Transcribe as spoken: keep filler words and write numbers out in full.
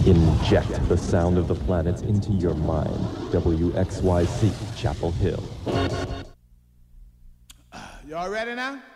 Inject the sound of the planets into your mind. W X Y C, Chapel Hill. Y'all ready now?